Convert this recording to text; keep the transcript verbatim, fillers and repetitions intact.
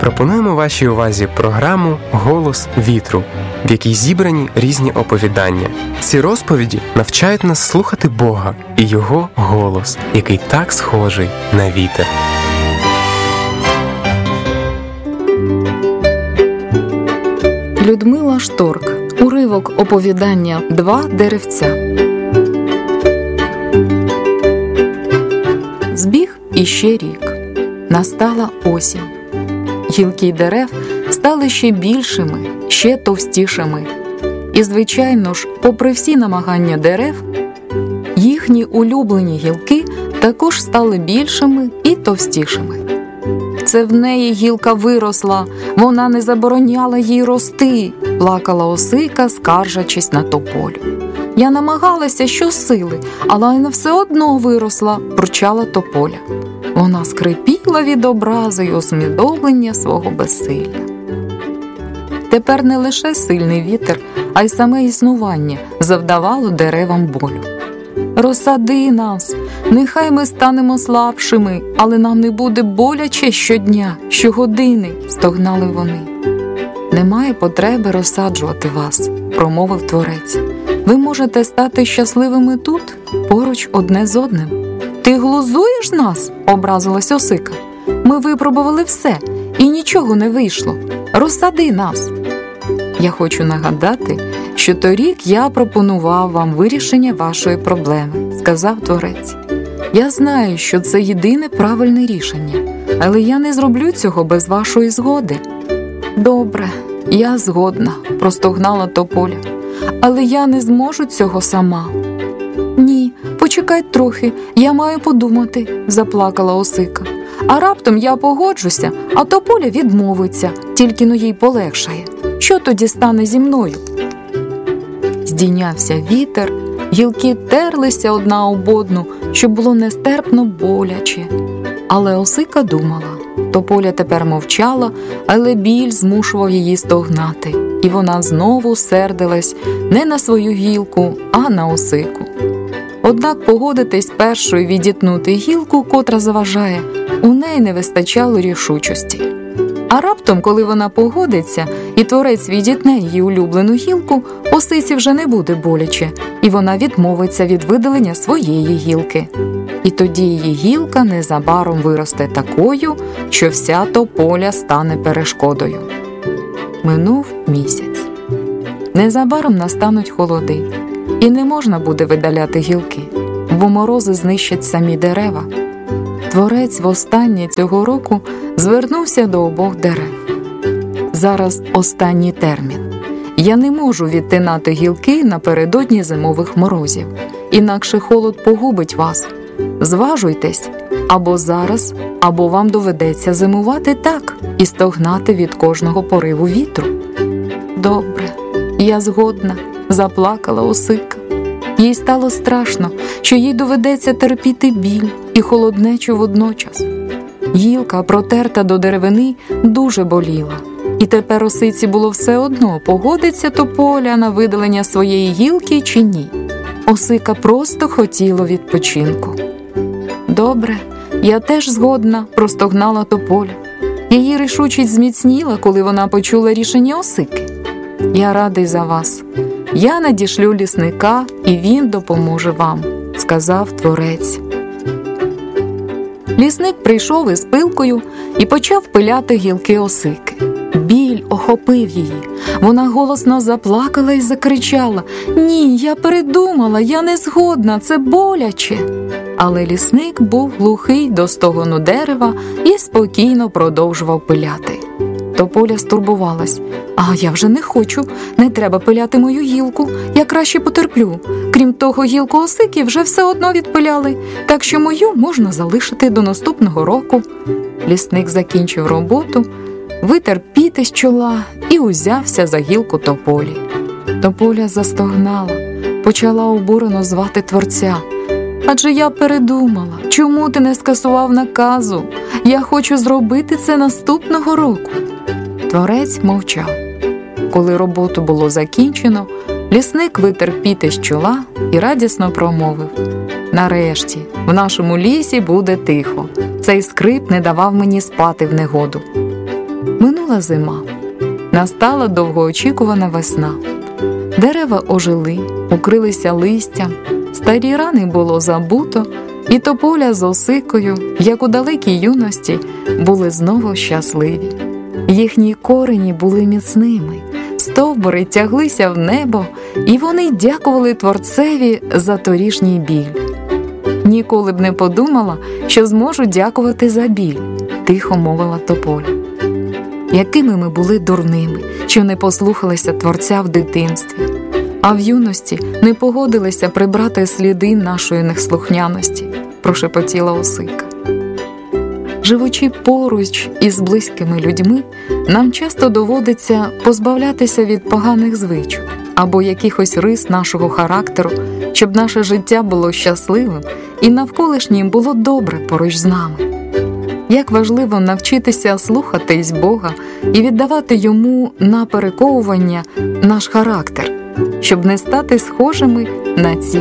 Пропонуємо вашій увазі програму «Голос вітру», в якій зібрані різні оповідання. Ці розповіді навчають нас слухати Бога і Його голос, який так схожий на вітер. Людмила Шторк. Уривок оповідання «Два деревця». Збіг іще рік. Настала осінь. Гілки дерев стали ще більшими, ще товстішими. І, звичайно ж, попри всі намагання дерев, їхні улюблені гілки також стали більшими і товстішими. «Це в неї гілка виросла, вона не забороняла їй рости», – плакала осика, скаржачись на тополю. «Я намагалася щосили, але вона все одно виросла», – бурчала тополя. Вона скрипіла від образи й усвідомлення свого безсилля. Тепер не лише сильний вітер, а й саме існування завдавало деревам болю. «Розсади нас, нехай ми станемо слабшими, але нам не буде боляче щодня, щогодини», – стогнали вони. «Немає потреби розсаджувати вас», – промовив Творець. «Ви можете стати щасливими тут, поруч одне з одним». «Ти глузуєш з нас?» – образилась осика. «Ми випробували все, і нічого не вийшло. Розсади нас». «Я хочу нагадати, що торік я пропонував вам вирішення вашої проблеми», – сказав Творець. «Я знаю, що це єдине правильне рішення, але я не зроблю цього без вашої згоди». «Добре, я згодна», – простогнала тополя. «Але я не зможу цього сама». «Ні, почекай трохи, я маю подумати», – заплакала осика. «А раптом я погоджуся, а тополя відмовиться, тільки но їй полегшає. Що тоді стане зі мною?» Здійнявся вітер, гілки терлися одна об одну, що було нестерпно боляче. Але осика думала. Тополя тепер мовчала, але біль змушував її стогнати. І вона знову сердилась не на свою гілку, а на осику. Однак погодитись першою відітнути гілку, котра заважає, у неї не вистачало рішучості. А раптом, коли вона погодиться, і Творець відітне її улюблену гілку, осиці вже не буде боляче, і вона відмовиться від видалення своєї гілки. І тоді її гілка незабаром виросте такою, що вся тополя стане перешкодою. Минув місяць. Незабаром настануть холоди, і не можна буде видаляти гілки, бо морози знищать самі дерева. Творець востаннє цього року звернувся до обох дерев. «Зараз останній термін. Я не можу відтинати гілки напередодні зимових морозів, інакше холод погубить вас. Зважуйтесь, або зараз, або вам доведеться зимувати так і стогнати від кожного пориву вітру». «Добре, я згодна», – заплакала осика. Їй стало страшно, що їй доведеться терпіти біль і холоднечу водночас. Гілка, протерта до деревини, дуже боліла. І тепер осиці було все одно, погодиться тополя на видалення своєї гілки чи ні. Осика просто хотіла відпочинку. «Добре, я теж згодна», – простогнала тополя. Її рішучість зміцніла, коли вона почула рішення осики. «Я радий за вас. Я надішлю лісника, і він допоможе вам», – сказав Творець. Лісник прийшов із пилкою і почав пиляти гілки осики. Біль охопив її. Вона голосно заплакала і закричала: «Ні, я передумала, я не згодна, це боляче». Але лісник був глухий до стогону дерева і спокійно продовжував пиляти. Тополя стурбувалась. «А я вже не хочу, не треба пиляти мою гілку, я краще потерплю. Крім того, гілку осики вже все одно відпиляли, так що мою можна залишити до наступного року». Лісник закінчив роботу, витер піт із чола і узявся за гілку тополі. Тополя застогнала, почала обурено звати Творця. «Адже я передумала, чому ти не скасував наказу? Я хочу зробити це наступного року». Творець мовчав. Коли роботу було закінчено, лісник витер піт із чола і радісно промовив: «Нарешті, в нашому лісі буде тихо. Цей скрип не давав мені спати в негоду». Минула зима. Настала довгоочікувана весна. Дерева ожили, укрилися листям, старі рани було забуто, і тополя з Осикою, як у далекій юності, були знову щасливі. Їхні корені були міцними, стовбури тяглися в небо, і вони дякували Творцеві за торішній біль. «Ніколи б не подумала, що зможу дякувати за біль», – тихо мовила тополя. Якими ми були дурними, що не послухалися Творця в дитинстві, а в юності не погодилися прибрати сліди нашої неслухняності, прошепотіла Осика. Живучи поруч із близькими людьми, нам часто доводиться позбавлятися від поганих звичок або якихось рис нашого характеру, щоб наше життя було щасливим і навколишнім було добре поруч з нами. Як важливо навчитися слухатись Бога і віддавати Йому на перековування наш характер, щоб не стати схожими на ці